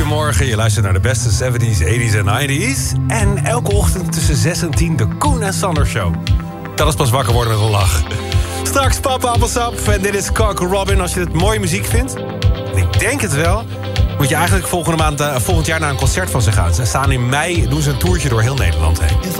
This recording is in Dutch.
Goedemorgen, je luistert naar de beste 70s, 80s en 90s. En elke ochtend tussen 6 en 10 de Koen en Sander Show. Dat is pas wakker worden met een lach. Straks Papa Appelsap en dit is Cock Robin. Als je het mooie muziek vindt, en ik denk het wel, moet je eigenlijk volgend jaar naar een concert van ze gaan. Ze staan in mei, doen ze een toertje door heel Nederland heen.